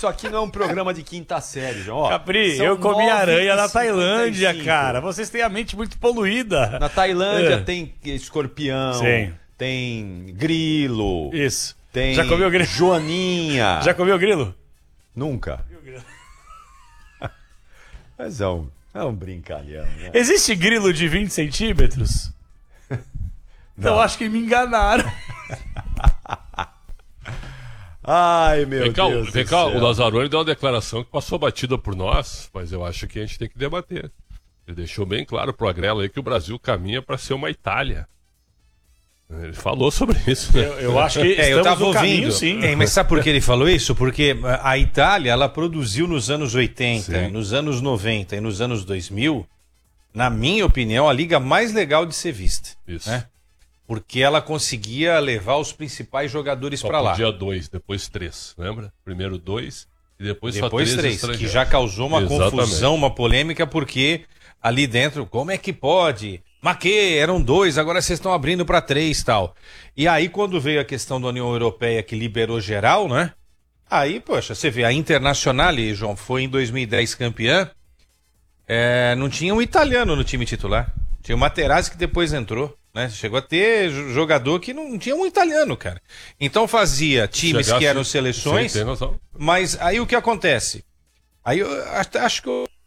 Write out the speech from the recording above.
Isso aqui não é um programa de quinta série, João. Ó, Capri, são eu comi aranha na 9h55. Tailândia, cara. Vocês têm a mente muito poluída. Na Tailândia tem escorpião, Sim. tem grilo, Isso. tem Já comeu grilo? joaninha. Já comeu grilo? Nunca. Mas é um brincalhão, né? Existe grilo de 20 centímetros? Então acho que me enganaram. Ai, meu Vem cá, Deus vem do cá, céu. o Lazzaroni deu uma declaração que passou batida por nós, mas eu acho que a gente tem que debater. Ele deixou bem claro pro Agrelo aí que o Brasil caminha para ser uma Itália. Ele falou sobre isso, né? Eu acho que eu estamos tava no caminho, ouvindo. sim. Mas sabe por que ele falou isso? Porque a Itália, ela produziu nos anos 80, Sim. nos anos 90 e nos anos 2000, na minha opinião, a liga mais legal de ser vista. Isso. Né? Porque ela conseguia levar os principais jogadores Só para lá. podia 2, depois 3, lembra? Primeiro 2 e depois só Depois 3 três, que estrangeiros. já causou uma Exatamente. confusão, uma polêmica, porque ali dentro, como é que pode? Mas que eram 2, agora vocês estão abrindo para 3 e tal. E aí, quando veio a questão da União Europeia que liberou geral, né? Aí, poxa, você vê, a Internacional, João, foi em 2010 campeã, não tinha um italiano no time titular. Tinha o Materazzi que depois entrou, né? Chegou a ter jogador que não tinha um italiano, cara. Então fazia times que eram seleções, Sim, tem razão. mas aí o que acontece? Aí eu acho que